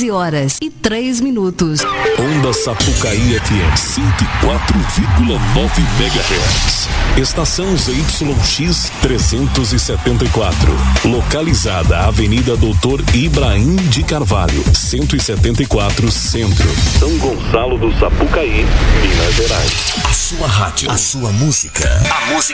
11h03. Onda Sapucaí FM 104,9 MHz. Estação ZYX 374. Localizada Avenida Doutor Ibrahim de Carvalho, 174 Centro, São Gonçalo do Sapucaí, Minas Gerais. A sua rádio, a sua música. A música